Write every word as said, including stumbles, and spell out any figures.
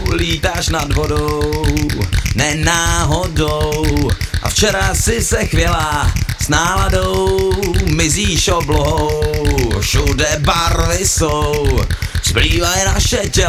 lítáš nad vodou, ne náhodou. A včera si se chvěla s náladou, mizíš oblohou, všude barvy jsou, zplývají naše těla.